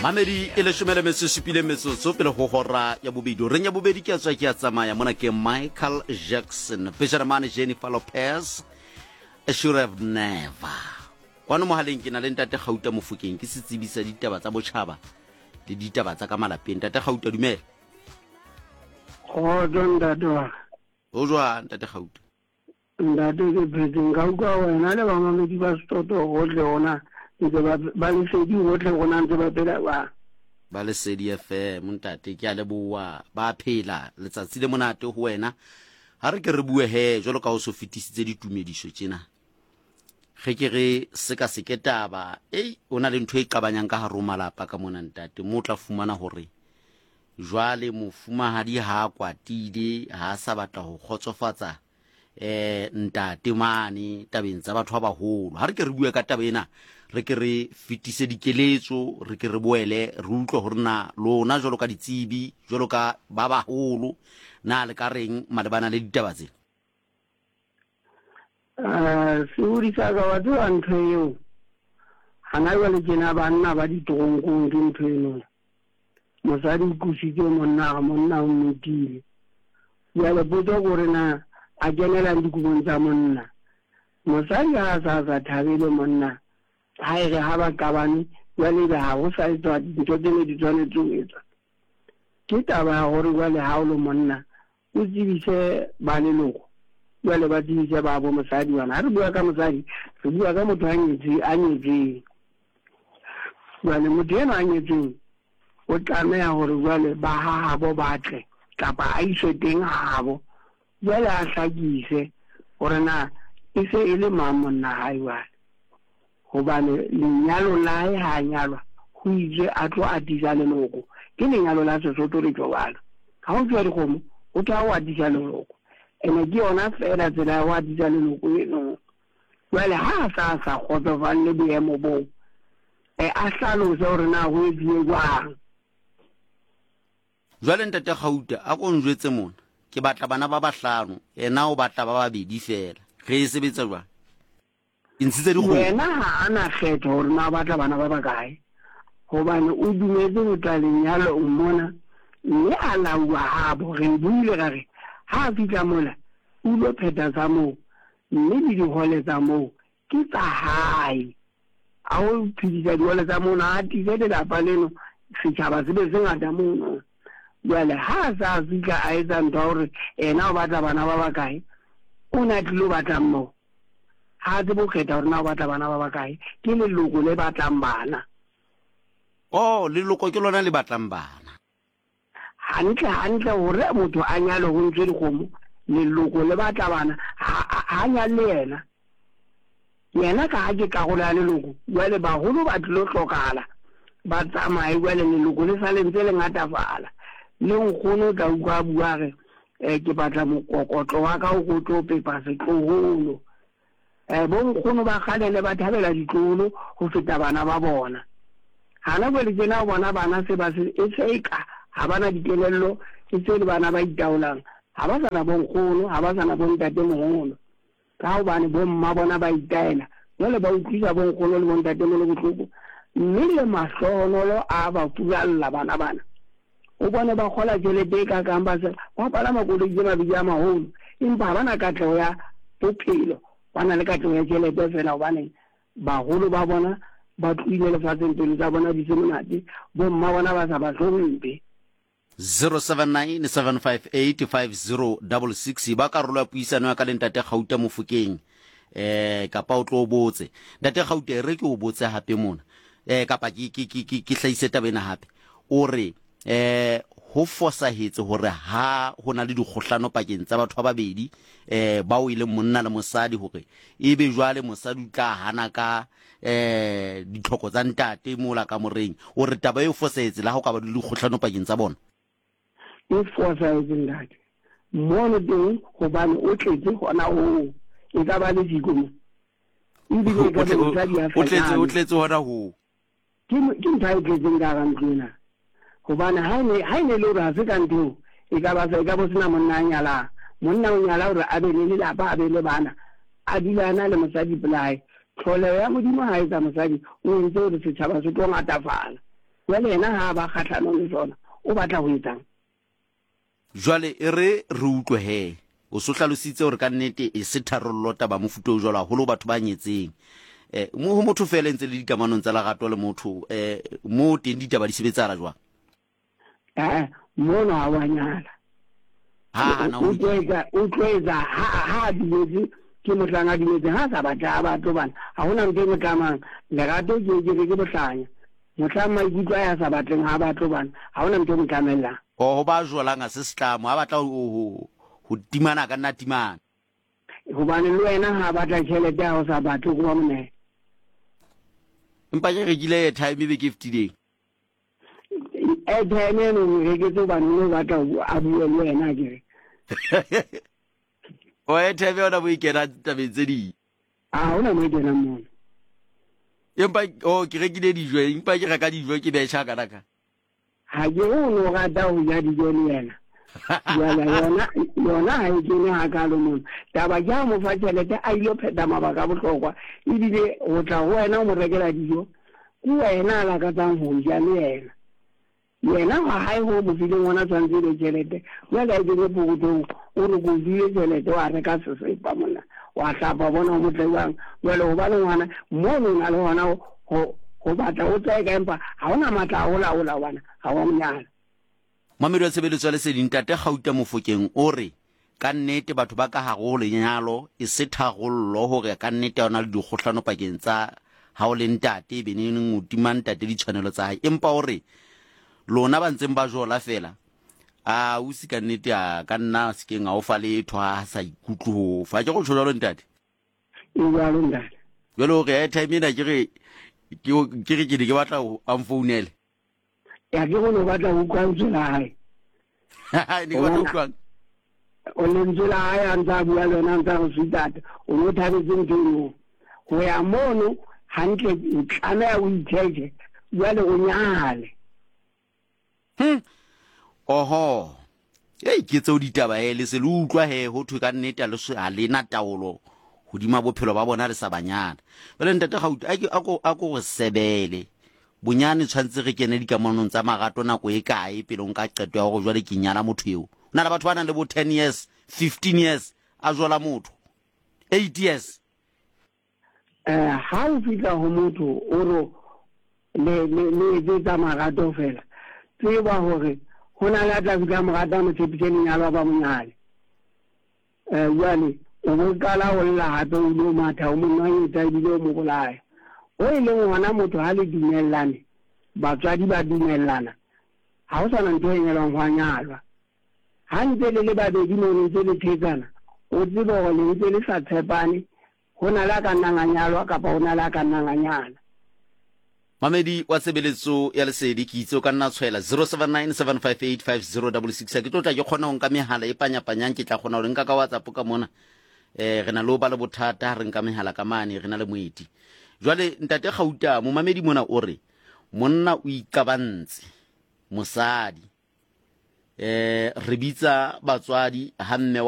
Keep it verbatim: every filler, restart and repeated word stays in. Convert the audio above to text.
Mamedi e le shumele meso supile meso so pele go gora ya bobedi re nya bobedi ke tswa ke ya tsamaya mona ke Michael Jackson Fisherman Jennifer Lopez I should have never Kwano mohaleng ke na le ntate Gauta Mofokeng ke setsibisa ditaba tsa botšhaba le ditaba tsa ka malapeng ntate Gauta dumela Go donda do o jwa ntate Gauta ndate ke phetseng ka utlwa wena le ba mamedi ba stoto gohle ona ntse ba le sedi gohle gona ntse ba phela ba ba le sedi F M ntate ke a leboa ba phela letsatsi le monate ho wena ha re ke re bue he jalo ka o so fetisitse ditumediso tsena ge ke re se ka se ketaba ei ona le ntwe e qabanyang ka haro malapa ka mona ntate mo tla fumana hore jwale mofumahadi ha kwatile ha sa batla ho khotsofatsa eh ntate mane tabeng tsa batho ba baholo ha re ke re bua ka taba ena re ke re fitise dikeletso re ke re boele re utlwe hore na lona jolo ka ditsebi jolo ka ba baholo na le ka reng malebana le ditaba tse eh se uri sa ga wa tlo ntho eo hana ba le jena banna ba ditongong ke ntho eno mosadi o kusitse monna ga monna o mmotile ya le botsa gore na a kenela dikubong tsa monna mosadi ha sa sa thabele monna ha ere ha ba kabane ya le ba ho sa etswa dintho tse di tshwanetse ho etsa ke taba gore wa le ha o le monna o tsibise ba leloko ya le ba tsibise ba bo mosadi wana re bua ka mosadi re bua ka motho a nyetse a nyetse wa le motho ena a nyetse o tlameha gore jwale ba ha bo batle kapa a iswe teng habo jwale a hlakise gore na e se e le mamonna hae wa hobane lenyalo la hae ha nyalwa ho itse a tlo atisa leloko ke lenyalo la Sesotho re tlo bana ha o tswa dikgomo o tla o atisa leloko ene ke yona fela tsela wa atisa leloko eno jwale ha sa sa kgotsofalle boemo bo e a hlalose gore na ho etsiwe jwang jwale ntate Gauta a go njwetse mona ke batla bana ba bahlano ena o batla ba babedi fela ge e sebetsa jwa intshitse di go yena ha ana kgetho hore na batla bana ba bakae hobane o dumetse go tla lenyalo o mona mme a laua habo re buile gare ha fitla mola o lo pheta tsa moo mme di dihole tsa moo ke tsa hae a o phidisa dihole tsa moo na a tise lelapa leno setšhaba se be se ngata moo jwale ha sa fitla a etsa ntho gore ena o batla bana ba bakae o na tlilo batlang moo ha tse bo kgetha gore na o batla bana ba bakae ke leloko le batlang bana oh leloko ke lona le batlang bana hantle hantle gore motho a nyalo go ntse dikgomo leloko le batla bana ha nyalle yena yena ka ha ke kagola ya leloko jwale bagolo ba tlilo tlokala ba tsamaye jwale leloko le sa le ntse le ngatafala le nkgono tla utlwa bua re ke batla mokokotlo wa ka o go tlo pepa setloholo eh bo nkgono ba kgalele ba thabela ditlolo go feta bana ba bona hana bo le tsena bona bana se ba se e tseka ha bana dikelello e tse le bana ba itaolang ha ba sana bo nkgono ha ba sana bo ntate moholo ka ho bane bo mma bona ba itaela jole ba utlisa bo nkgono le bo ntate mo le botloko mme le mahlohonolo a ba pulalla bana bana o bona ba khola tšhelete ka kamba se ba palama go le jema bija maholo empa bana ka tlo ya bophelo bana le ka tlo ya tšhelete fela bana ba golo ba bona ba tlile le fatseng pele tsa bona di semonate bo mma bona ba sa ba tlhompe zero seven nine seven five eight five zero six six ba ka rola puisano ya ka le ntate Gauta Mofokeng eh kapa o tlo botse ntate Gauta re ke o botse hape mona eh kapa ke ke ke ke hlaise tabena hape o re eh ho fosahetse hore ha hona le dikgohlano pakeng tsa batho ba babedi eh ba o ile monna le mosadi hore ebe jwale mosadi tla hana ka eh ditlhoko tsa ntate mola ka moreng o re taba e fosahetse la ho ka ba le dikgohlano pakeng tsa bona e fosahetse ndate mono teng go bana o tletse gona o e ka ba le dikomo o tletse o tletse hona ho ke ke nthae ke tsenga ga ntlena gobana ha ne ha ne le ra se ka ntho e ka ba se ka bo sena monna nyala monna o nyala hore a be le lapa a be le bana a dilana le mosadi pelae tlhole ya modimo ha etsa mosadi o ntse o re setšhaba se tlo ngatafala jwale yena ha ba kgatlhanong le tsona o batla ho etsang. Jwale e re re utlwe he o so hlalositse hore ka nnete e se tharollo taba mofuta o jwalo haholo batho ba nyetseng eh mo ho motho fela ntse le dikamanong tsa lerato le motho eh mo teng ditaba di sebetsara jwang eh mona ha wa nyala ha na o tloetsa o tloetsa ha ha di ke motlanga di metse ha sa batla ba tlo bana ha hona ntwe motlamang lerato ke ke ke botlanya motlama ikutla ya sa batleng ha ba tlo bana ha hona ntwe motlamela o ho ba jwalang a se setlamo ha batla ho ho timana ka nna timana hobane le wena ha batla tjhelete ya ho sa batho go mone empa ke rekile time be ke fifty e time no re ke tso bana no batla a bue le wena ke o e time ona bo ikena tabetse di a hona mo ikena mo empa o ke rekile dijo empa ke reka dijo ke betjha ka naka ha ke o no rata ho ja dijo le wena yona yona yona ha e kene ha ka lo mo taba ja mo fa tšhelete a ile pheta mabaka bohlokwa ebile o tla ho wena o mo rekela dijo ke wena la ka tsang ho ja le yena yena ga ha ho mo file ngwana tsantse le tšhelete ya ga e ke botho o re go dile tšhelete wa reka se se pa mona wa hlapa bona mo tlewang wele ho ba le ngwana mo nna le ngwana ho ho batla o tsaya ka empa ha ona matla o la o la wana ha wa mnyala Mamedi wa tshebeletso le seding tate Gauta Mofokeng o re ka nnete batho ba ka haro lenyalo e se thagollo hore ka nnete ona le dikgohlano pakeng tsa ha o le ntate be ne neng o timang tate di tshwanelo tsa hae empa o re lona ba ntseng ba jola fela a o se ka nnete a ka nna se keng a o fa letho ha sa ikutlo ho fa ke go tshola lo ntate e ba lo ntate jalo re time ena ke re ke re ke di ke batla o amfounele ya ke go no batla ho kwa ntsela hae ni go kwa o le ntsela hae a ntsa bua le nna ntsa go sitata o no thabetse ntho go ya mono hantle tlame ya o iteje jwale o nyale hm oho ei ke tseo ditaba he le se le utlwa he ho thwe ka nnete le se a lena taolo hodima bophelo ba bona le sa banyana bele ntate Gauta a go a go sebele bonyane tshwantse re kene dikamanong tsa marato nako e kae pele nka qeto ya go jwale ke nyala motho eo na le batho ba nang le bo ten years fifteen years a jwala motho eight years eh ha o fitla ho motho o ro le le le tsa marato fela tseba hore hona la tla fitla marato mo tsepitseng nyalo ba monyale eh jwale o bo kala o lla hape o lo matha o monna o tsa dilo mo bolaya o ile ngwana motho ha le dumellane batswadi ba dumellana ha o sana ntho e nyelwang hwa nyalwa ha ntse le le babedi mo ntse le thetsana o tsebe gore le ntse le sa tshepane hona la ka nanganyalwa kapa hona la ka nanganyana Mamedi wa tshebeletso ya lesedi ke itse o ka nna tshwela zero seven nine seven five eight five zero six six ke tlotla ke khona o nka mehala e panya panyang ke tla khona o nka ka WhatsApp ka mona eh rena lo ba le bothata re nka mehala ka mane rena le moeti jwale ntate Gauta mo mamedi mona o re monna o ikabantse mosadi eh re bitsa batswadi ha mme